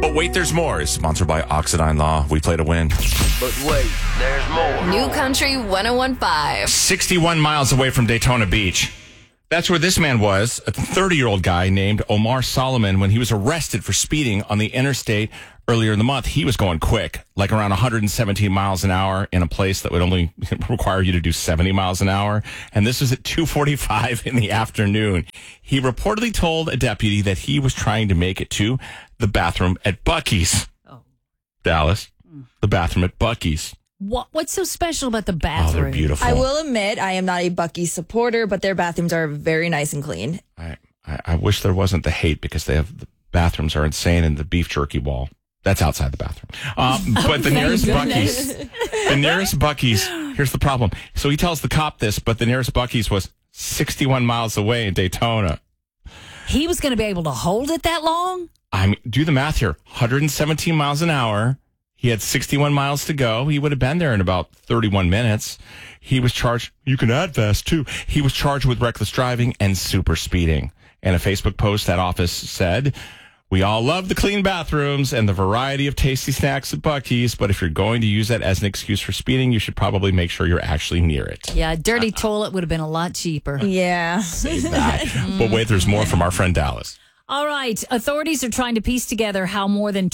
But wait, there's more is sponsored by Oxidine Law. We play to win. But wait, there's more. New Country 101.5. 61 miles away from Daytona Beach. That's where this man was, a 30-year-old guy named Omar Solomon, when he was arrested for speeding on the interstate earlier in the month. He was going quick, like around 117 miles an hour in a place that would only require you to do 70 miles an hour. And this was at 2:45 in the afternoon. He reportedly told a deputy that he was trying to make it to the bathroom at Buc-ee's. Oh. Dallas, the bathroom at Buc-ee's. What's so special about the Oh, bathroom? they're beautiful. I will admit, I am not a Buc-ee's supporter, but their bathrooms are very nice and clean. I wish there wasn't the hate because the bathrooms are insane and the beef jerky wall. That's outside the bathroom. But the nearest Buc-ee's, here's the problem. So he tells the cop this, but the nearest Buc-ee's was 61 miles away in Daytona. He was going to be able to hold it that long? I mean, do the math here. 117 miles an hour. He had 61 miles to go. He would have been there in about 31 minutes. He was charged. You can add fast, too. He was charged with reckless driving and super speeding. In a Facebook post, that office said, "We all love the clean bathrooms and the variety of tasty snacks at Buc-ee's, but if you're going to use that as an excuse for speeding, you should probably make sure you're actually near it." Yeah, a dirty toilet would have been a lot cheaper. Yeah. Say that. But wait, there's more from our friend Dallas. All right. Authorities are trying to piece together how more than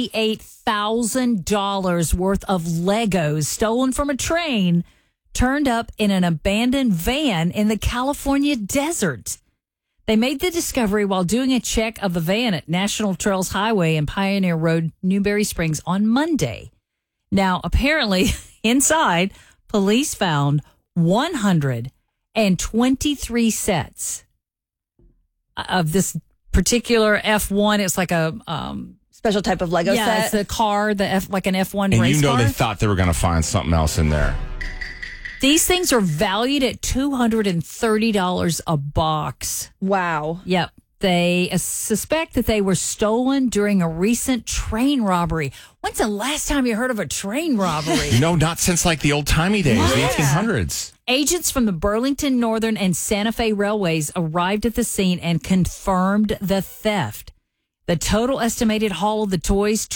$28,000 worth of Legos stolen from a train turned up in an abandoned van in the California desert. They made the discovery while doing a check of the van at National Trails Highway and Pioneer Road, Newberry Springs on Monday. Now, apparently, inside, police found 123 sets of this particular F1. It's like a Special type of Lego set. it's a car, like an F1 And race you know car. they thought they were going to find something else in there. These things are valued at $230 a box. Wow. Yep. They suspect that they were stolen during a recent train robbery. When's the last time you heard of a train robbery? No, not since like the old-timey days, the 1800s. Agents from the Burlington Northern and Santa Fe Railways arrived at the scene and confirmed the theft. The total estimated haul of the toys,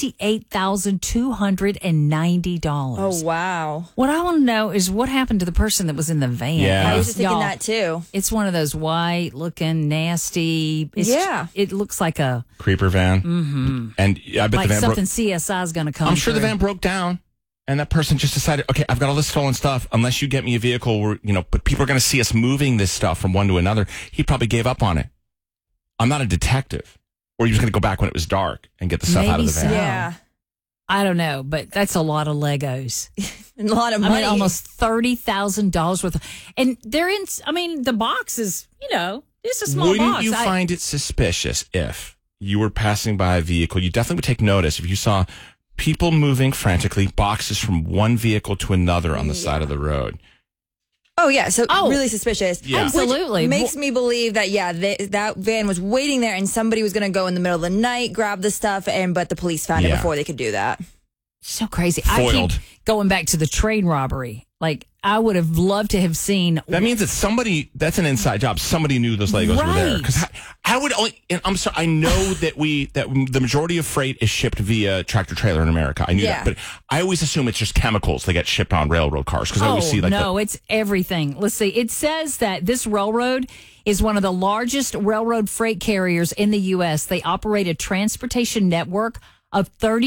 $28,290. Oh, wow. What I want to know is what happened to the person that was in the van. Yeah. I was just thinking Y'all, that too. It's one of those white looking, nasty. It looks like a Creeper van. Mm-hmm. And I bet like the van something broke. CSI is going to come. I'm sure the through. van broke down. And that person just decided, okay, I've got all this stolen stuff. Unless you get me a vehicle where, but people are going to see us moving this stuff from one to another. He probably gave up on it. I'm not a detective. Or he was going to go back when it was dark and get the stuff out of the van. Maybe so. Yeah. I don't know, but that's a lot of Legos. And a lot of money. I mean, almost $30,000 worth. And they're in. I mean, the box is, it's a small Wouldn't box. you find it suspicious if you were passing by a vehicle? You definitely would take notice if you saw people moving frantically, boxes from one vehicle to another on the side of the road. Oh, yeah. So really suspicious. Yeah. Absolutely. Which makes me believe that, that van was waiting there and somebody was going to go in the middle of the night, grab the stuff, but the police found it before they could do that. So crazy. Foiled. I keep going back to the train robbery. Like, I would have loved to have seen. That means that that's an inside job. Somebody knew those Legos were there. Because I would only, and I'm sorry, I know that the majority of freight is shipped via tractor trailer in America. I knew that. But I always assume it's just chemicals that get shipped on railroad cars. Because I always see it's everything. Let's see. It says that this railroad is one of the largest railroad freight carriers in the U.S. They operate a transportation network of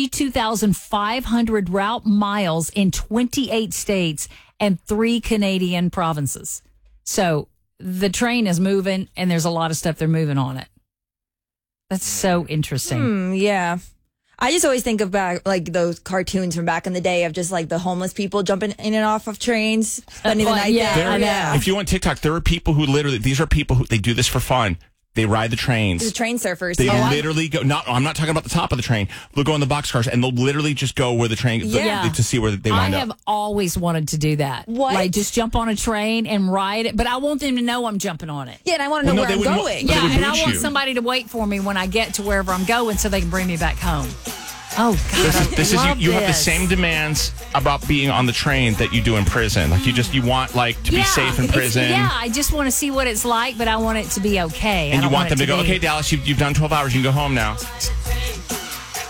32,500 route miles in 28 states and 3 Canadian provinces. So the train is moving, and there's a lot of stuff they're moving on it. That's so interesting. Yeah. I just always think about like those cartoons from back in the day of just like the homeless people jumping in and off of trains, spending the night there. I know. If you want TikTok, there are people who these are people who they do this for fun. They ride the trains. The train surfers. They literally go. I'm not talking about the top of the train. They'll go in the boxcars and they'll literally just go where the train to see where they wind up. I have always wanted to do that. What? Like just jump on a train and ride it, but I want them to know I'm jumping on it. Yeah, and I want to know where I'm going. But it would and I boot want you. somebody to wait for me when I get to wherever I'm going, so they can bring me back home. Oh God! This is you have the same demands about being on the train that you do in prison. Like you want to be safe in prison. I just want to see what it's like, but I want it to be okay. And you want them to go, okay, Dallas, you've done 12 hours. You can go home now.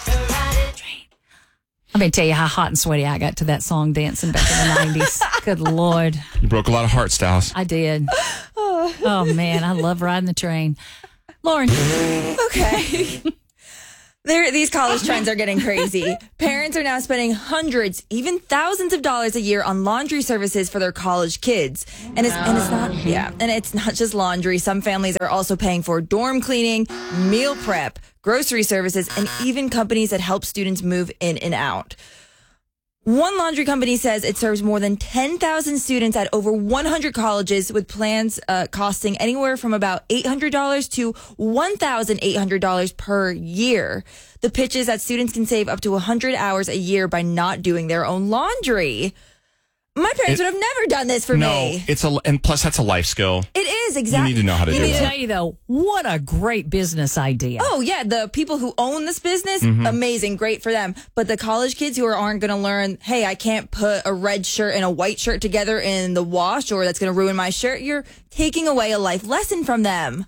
Let me tell you how hot and sweaty I got to that song dancing back in the 90s. Good Lord. You broke a lot of hearts, Dallas. I did. Oh, man. I love riding the train. Lauren. Okay. These college trends are getting crazy. Parents are now spending hundreds, even thousands of dollars a year on laundry services for their college kids. And it's not just laundry. Some families are also paying for dorm cleaning, meal prep, grocery services, and even companies that help students move in and out. One laundry company says it serves more than 10,000 students at over 100 colleges, with plans costing anywhere from about $800 to $1,800 per year. The pitch is that students can save up to 100 hours a year by not doing their own laundry. My parents would have never done this for me. And plus that's a life skill. It is, exactly. You need to know how to do Let me that. tell you, though, what a great business idea. Oh, yeah. The people who own this business, amazing. Great for them. But the college kids who aren't going to learn, hey, I can't put a red shirt and a white shirt together in the wash, or that's going to ruin my shirt. You're taking away a life lesson from them.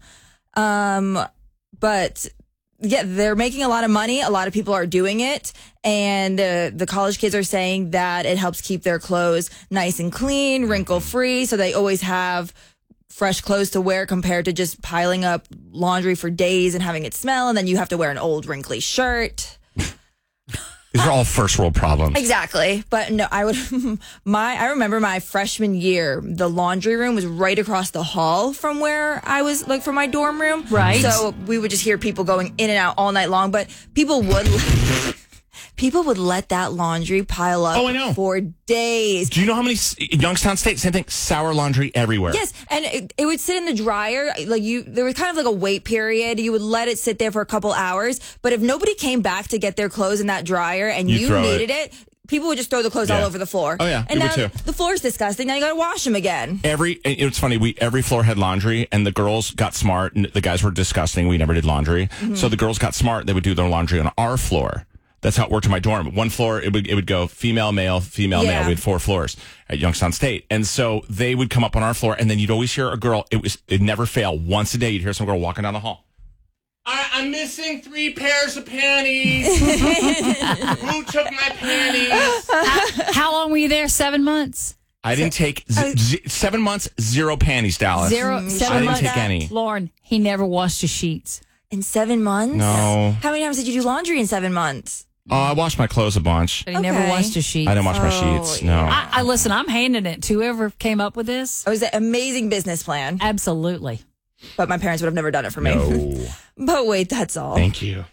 But yeah, they're making a lot of money. A lot of people are doing it. And the college kids are saying that it helps keep their clothes nice and clean, wrinkle-free, so they always have fresh clothes to wear compared to just piling up laundry for days and having it smell, and then you have to wear an old wrinkly shirt. These are all first world problems. Exactly. But no, I remember my freshman year, the laundry room was right across the hall from where I was, like, from my dorm room. Right. So we would just hear people going in and out all night long, but people would let that laundry pile up Oh, I know. for days. Do you know how many Youngstown State, same thing, sour laundry everywhere. Yes, and it would sit in the dryer. There was kind of like a wait period. You would let it sit there for a couple hours, but if nobody came back to get their clothes in that dryer and You you throw needed it, people would just throw the clothes all Yeah. over the floor. Oh, yeah, and we now would too. the floor is disgusting. Now you got to wash them again. It's funny. Every floor had laundry, and the girls got smart, and the guys were disgusting. We never did laundry, so the girls got smart. They would do their laundry on our floor. That's how it worked in my dorm. One floor, it would go female, male, female, male. We had 4 floors at Youngstown State, and so they would come up on our floor, and then you'd always hear a girl. It'd never fail. Once a day, you'd hear some girl walking down the hall. I'm missing 3 pairs of panties. Who took my panties? How long were you there? 7 months? I didn't take 7 months, 0 panties, Dallas. 7 I didn't months. take any. Lauren, he never washed his sheets. In 7 months? No. How many times did you do laundry in 7 months? Oh, I washed my clothes a bunch. But he never Okay. washed his sheets. I didn't wash my sheets. No. I listen, I'm handing it to whoever came up with this. It was an amazing business plan, Absolutely. but my parents would have never done it for me. No. But wait, that's all. Thank you.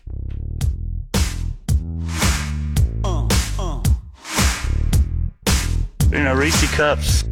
Reese cups.